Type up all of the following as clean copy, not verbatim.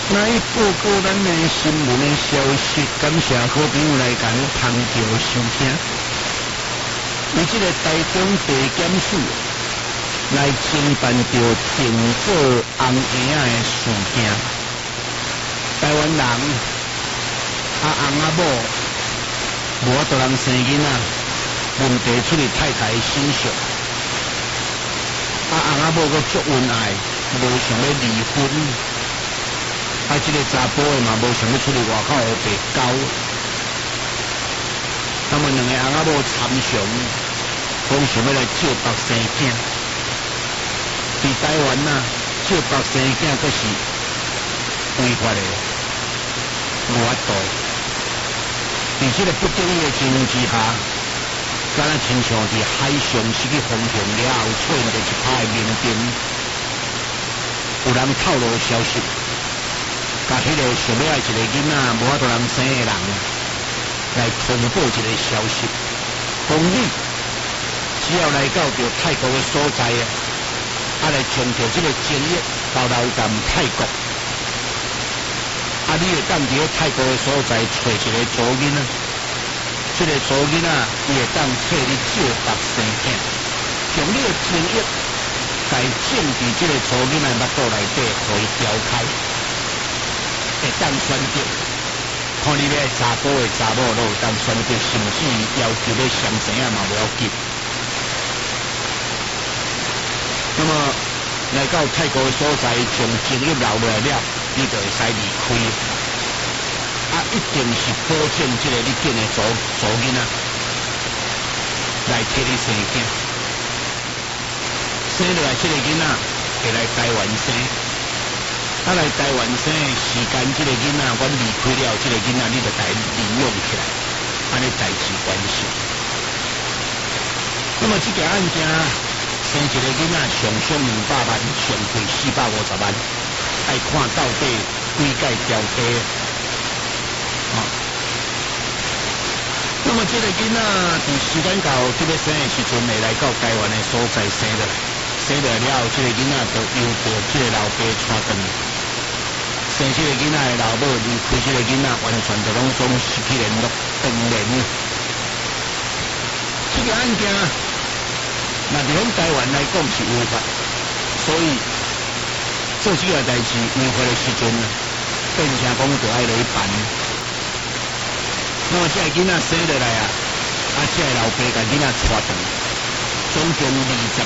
来报告咱的新闻的消息，感谢好朋友来甲你旁照收听。为这个台中地检署来侦办着电锁红婴仔的事件，台湾人翁仔某无法度人生囡仔，问题出伫太太的身上。翁仔某阁足恩爱，无想要离婚。这个查甫的嘛，无想要出去外口白交。他们两个翁仔某参详，讲想要来借腹生囝。伫台湾借腹生囝，阁是违法的，无法度。伫这个不得已的情形之下，敢若亲像伫海上失去风平了后，出现着一拍的明灯。有人透露消息。甲迄个想要爱一个囡仔无法度人生的人来通报一个消息，讲你只要来到着泰国的所在来从着这个精液到楼淡泰国，你会当伫泰国的所在找一个祖囡仔，这个祖囡仔伊会当替你借腹生囝，用你的精液来浸伫这个祖囡仔腹肚内底，互伊调开。会当选择，看你要查甫的查某都有当选择，甚至要求要相生嘛无要紧。那么来到泰国的所在，从精液流落来了，你就会使离开。一定是保证这个你见的祖囡仔来替你生囝，生落来这个囡仔会来台湾生。来台湾生的时间，这个囡仔阮离开了，这个囡仔你就该利用起来，安尼代志关系。那么这个案件生一个囡仔上200万，上贵450万，爱看到底几届条件。那么这个囡仔伫时间到这个生的时阵，会来到台湾的所在生落来，生落来了后，这个囡仔就由着这个老爸带转去。生这个囡仔的老母离开这个囡仔，完全就拢总失去联络，断联。这个案件，那伫咱台湾来讲是违法，所以做这个代志违法的时阵变成讲就爱来办。那么这个囡仔生落来这个老爸甲囡仔带转，总共22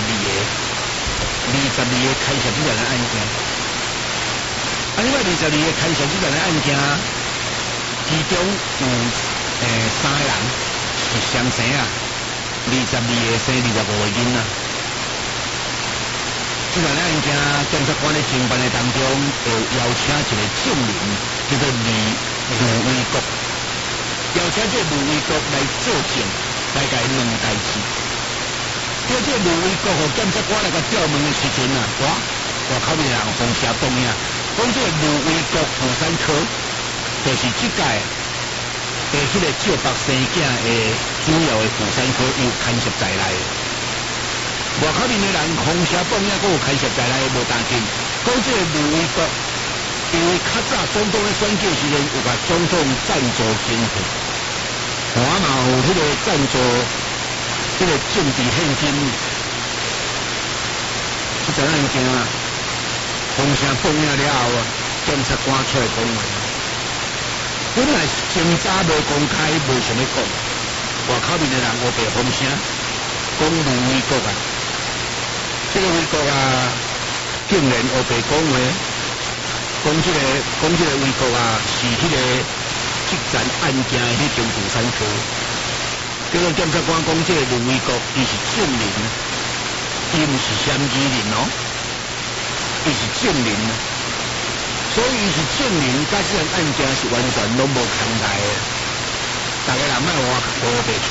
个开设这个案件。另外22个开设这个案件，其中有3个人是双生22个生25个囡仔。这个案件检察官在侦办的当中，有邀请一个证人，叫做卢维国，邀请这卢维国来作证，来甲伊问代志。叫这卢维国和检察官来甲调问的时阵外口面人红霞动呀。讲这个卢维国妇产科，就是这届迄个借腹生囝的主要的妇产科有牵涉在内。外口面的人红霞动呀，佫有牵涉在内，无担心。讲这个卢维国，因为较早总统的选举时阵，有甲总统赞助经费，嘛有迄个赞助迄个政治现金，这桩案件风声放了了后检察官出来讲话，本来前早无公开，无想要讲，外口面的人我白风声，讲卢维国这个维国竟然我白讲话，讲这个维国是迄个这件案件的迄种妇产科，结果检察官讲这个卢维国伊是证人，伊毋是嫌疑人伊是证人，所以伊是证人，甲这件案件是完全拢无牵带的。大家人莫我白传，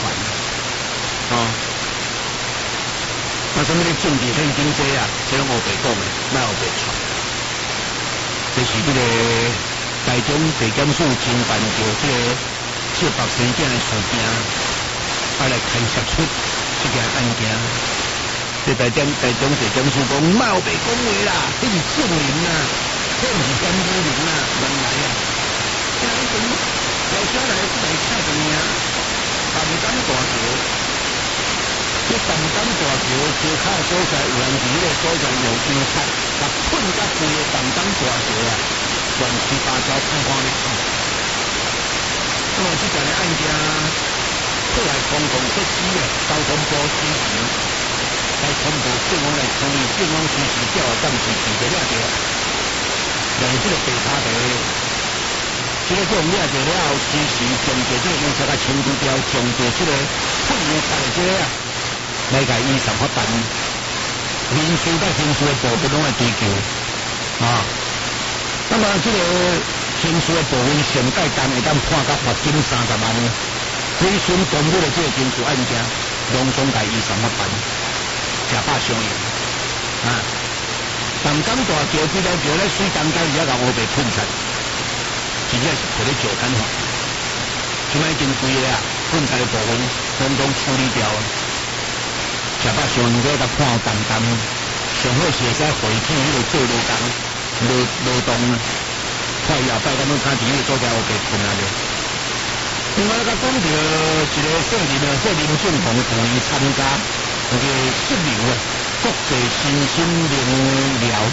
什么咧政治现金这这拢我白讲的，莫我白传。这是这个台中地检署侦办着这个借腹生囝的事件，来牵涉出这件案件。这台中地检署讲，莫有白讲话啦，迄是证人毋是天武陵啊，原来啊，今日从后车来请一名淡江大桥，这淡江大桥桥卡所在，有人伫迄个所在用油漆，甲喷甲规个淡江大桥啊，乱七八糟看看要死。那么这件案件，后来公共设施啊，交通部支持，来通过警方来处理，警方其实叫暂时记者抓着，但是这个白卡地，这个叫抓着了后，其实从这个油漆甲清除掉，从这个喷油漆的这个啊，来甲伊上发办，民事甲刑事的部分拢来追究啊。那么这个刑事的部分上届单会当判甲罚金30万，亏损公务的这个刑事案件，拢总甲伊上发办，吃饱上瘾啊！淡江大桥几条桥咧水当间而家甲乌白喷出，真正是摕咧石干法。即摆经规个啊，喷出的部分拢处理掉，吃饱上瘾，再甲判淡淡，上好是会使回去迄个做劳动啊，快后摆咱拢看伫迄个所在乌白喷啊咧。另外，甲讲到一个说林啊，说林俊宏有意参加那个涉流啊，国际新兴灵疗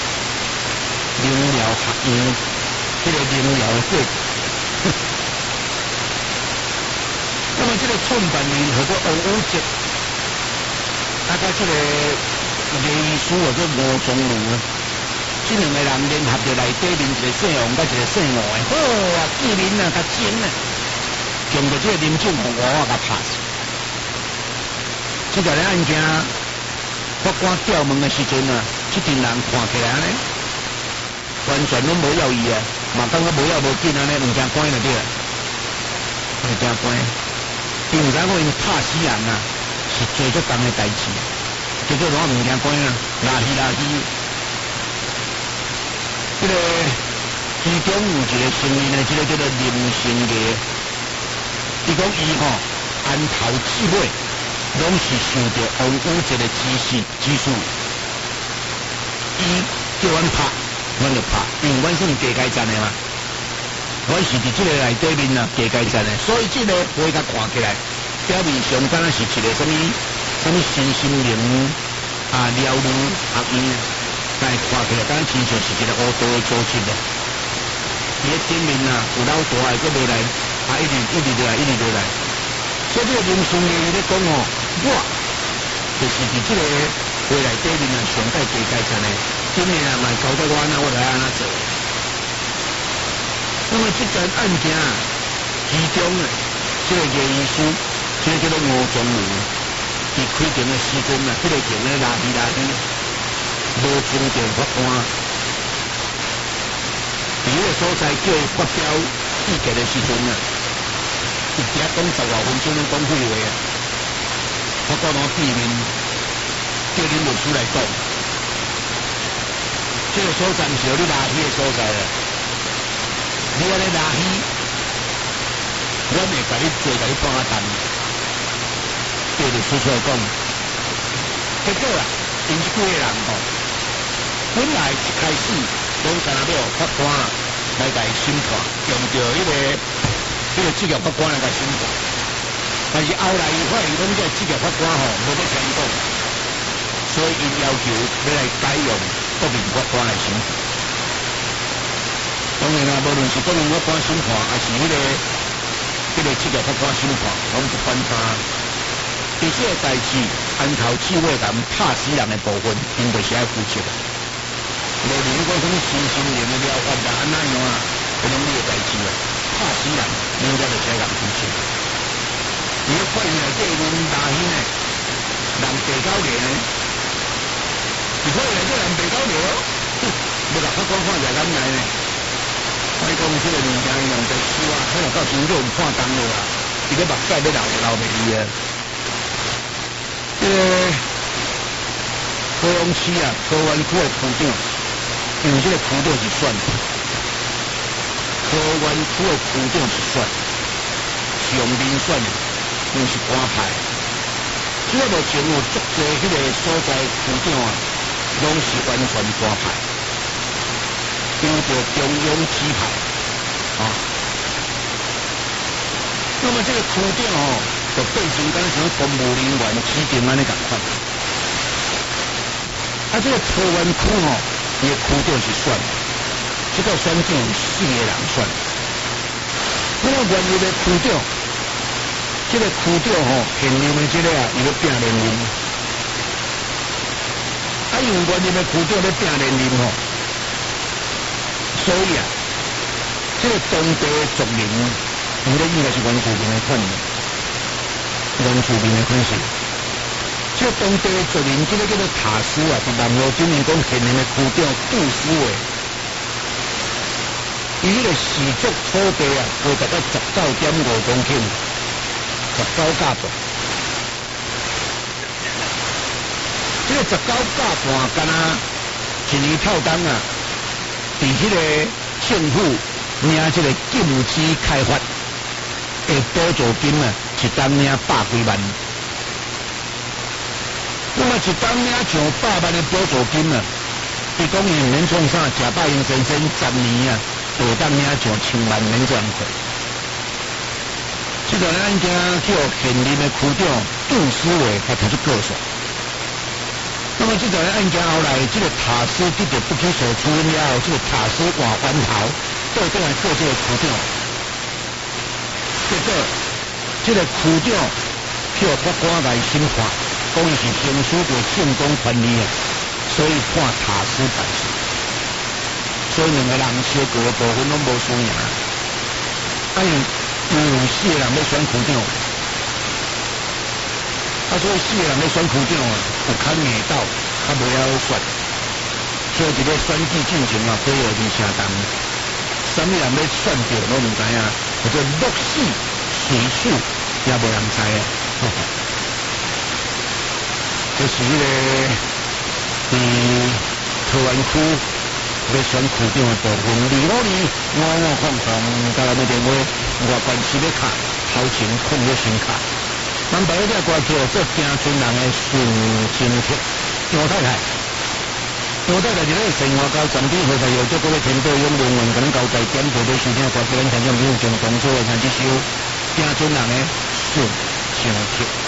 学院，这个灵疗的过程。那么，这个创办人和个欧欧杰，大概这个艺术或者吴宗儒啊，这两个人联合着来对面一个姓王，甲一个姓吴的，好啊，见面啊，较真啊。用到这个林俊宏我甲拍死，这个案件法官调问的时阵啊，这群人看起来呢，完全拢无要伊啊，嘛感觉无要无紧安尼，两件关就对了，两件关，因为咱讲因拍死人啊，是做足重的代志，叫做攞两件关啊，垃圾。这个其中有一个成员呢，这个叫做林成业。伊讲伊吼安头至尾，拢是受到王武杰的指示，伊叫阮拍，阮就拍，因为阮算加阶站的嘛，阮是伫这个内底面啊加阶站的，所以这个我甲看起来，表面上敢若是一个什么新心灵啊疗愈学院，但是看起来敢若真像是一个乌道的组织的，伊个顶面啊有老大个佫未来。啊！一直就来，所以这个林顺业伊咧讲哦，我就是伫这个未来底面啊上届加阶层的，今年啊嘛交代我安那，我来安那做。那么这件案件啊，其中啊，这个艺术，这个叫做吴宗儒，伫开庭的时阵啊，这个庭咧垃圾，无尊重法官，伫迄个所在叫伊发表意见的时阵啊。一直讲10多分钟，讲废话啊！法官我避免叫恁律师来讲，这个所在毋是有你垃圾的所在啊！你安尼垃圾，我袂甲你做，甲你判啊单。叫律师出来讲，结果啊，因这几个人吼，本来一开始拢干那要法官来甲伊审判，用着迄个。这个职业法官来甲审判，但是后来伊发现讲这个职业法官吼无要听伊讲，所以伊要求要来改用国民法官来审判。当然啦，无论是国民法官审判，还是迄个职业法官审判，拢不管他。而且代志安头至尾咁拍死人的部分，因就是爱负责。无论你讲什么新心灵的疗法啦，安那样啊，这拢你的代志啊。拍死人，应该就该人负责。如果发现内底有垃圾呢，人白狗脸呢，如果内底人白狗脸哦，要甲法官看起来敢来呢？我讲这个物件用在书啊，可能到时候判重了啊，伊个目屎要流袂去啊。这个高雄市啊，高湾区的区长，因为这个区长是选的。高湾区的区长是选，上面选的，又是官派。这个目前有足多迄个所在区长啊，拢是完全官派。因丢着中央鸡排啊。那么这个区长就变成敢像公务人员指定安尼共款。这个桃园区伊的区长是选，这个选举4个人选。那么原有的区长，这个区长现任的这个伊要拼连任，因为原任的区长要拼连任所以这个当地的族民，应该是原住民的款，原住民的款式。这当地的族民，这个叫做塔斯在南路今年讲现任的区长杜思伟，伊迄个氏族土地高达到19.5公顷，19甲半。这个19甲半，敢若一年跳单伫迄个政府领这个禁止开发的补助金一单领100几万。那么一单领上100万的补助金伊讲伊免创啥，贾百英先生10年就当领上1000万免这样款。这段案件叫现任的区长杜思伟他提出告诉。那么这段案件后来，这个塔斯得到不起诉处分了后，这个塔斯换翻头，到底来做这个区长。结果，这个区长叫法官来审判，讲伊是行使过性公权利所以判塔斯犯事。所以两个人相隔的部分拢无输赢。因为4个人要选区长。所以4个人咧选区长有较硬斗，较无晓选，所以这个选举进程配合真相当。什么人要选着都唔知影，或者落死谁死也无人知就是迄个桃园区要选区长的部分，2525甲咱的电话，外关系要卡，头前控要先卡。咱把迄个歌叫做《行村人的顺心帖》，杨太太是咧生活到全体会在有这个天道用论文，可能交代点播的时间，或者咱听众朋友从当初来听这首《行村人的顺心帖》。